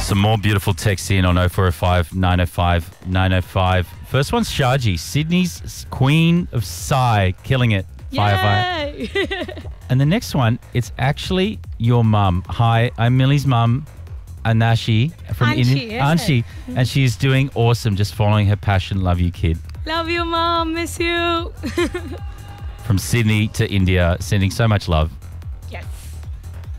Some more beautiful texts in on 0405 905 905. First one's Shaji, Sydney's Queen of Psy, killing it. Fire. And the next one, it's actually your mum. Hi, I'm Millie's mum, Anashi from India. Anshi, and she's doing awesome, just following her passion. Love you, kid. Love you, Mom. Miss you. From Sydney to India, sending so much love.